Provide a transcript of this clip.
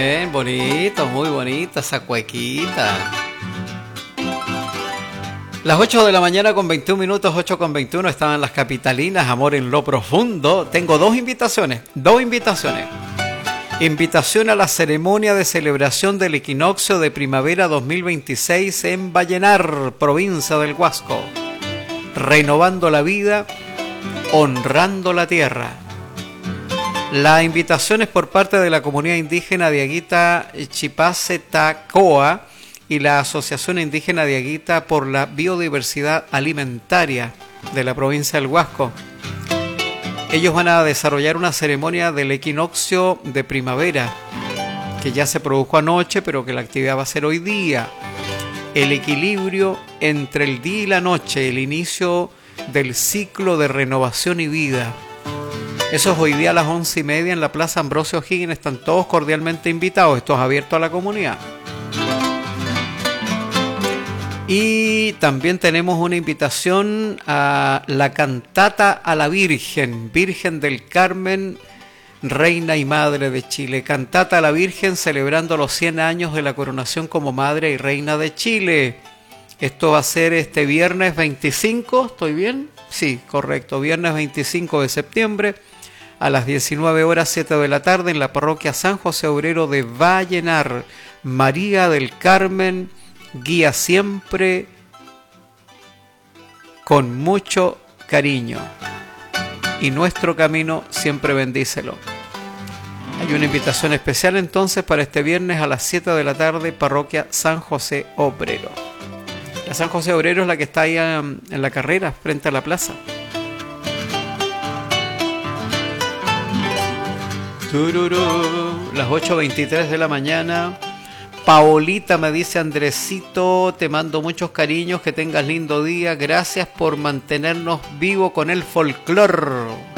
Bien, bonito, muy bonita esa cuequita. Las 8 de la mañana con 21 minutos, 8 con 21, estaban las capitalinas, amor en lo profundo. Tengo dos invitaciones. Invitación a la ceremonia de celebración del equinoccio de primavera 2026 en Vallenar, provincia del Huasco. Renovando la vida, honrando la tierra. La invitación es por parte de la comunidad indígena Diaguita Chipase-Tacoa y la Asociación Indígena Diaguita por la Biodiversidad Alimentaria de la provincia del Huasco. Ellos van a desarrollar una ceremonia del equinoccio de primavera, que ya se produjo anoche, pero que la actividad va a ser hoy día. El equilibrio entre el día y la noche, el inicio del ciclo de renovación y vida. Eso es hoy día a las 11:30 en la Plaza Ambrosio O'Higgins. Están todos cordialmente invitados. Esto es abierto a la comunidad. Y también tenemos una invitación a la cantata a la Virgen, Virgen del Carmen, Reina y Madre de Chile. Cantata a la Virgen celebrando los 100 años de la coronación como Madre y Reina de Chile. Esto va a ser este viernes 25, ¿estoy bien? Sí, correcto, viernes 25 de septiembre a las 19 horas 7 de la tarde en la parroquia San José Obrero de Vallenar. María del Carmen guía siempre con mucho cariño y nuestro camino siempre bendícelo. Hay una invitación especial entonces para este viernes a las 7 de la tarde, parroquia San José Obrero. La San José Obrero es la que está ahí en la carrera, frente a la plaza. Tururú, las 8:23 de la mañana. Paolita me dice: Andresito, te mando muchos cariños, que tengas lindo día, gracias por mantenernos vivos con el folclor.